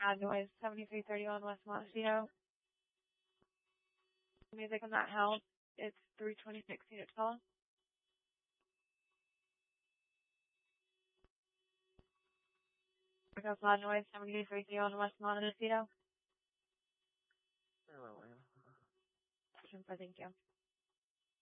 Bad Noise, 7331 West Montecito. Music in that house, it's 326 Unit 12. Bad Noise, 7331 West Montecito. Hello, Thank you.